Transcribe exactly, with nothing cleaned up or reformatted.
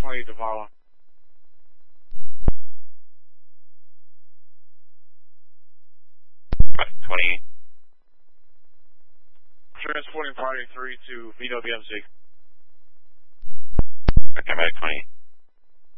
twenty to follow. twenty. Transporting party three to V W M C. Okay, Medic twenty.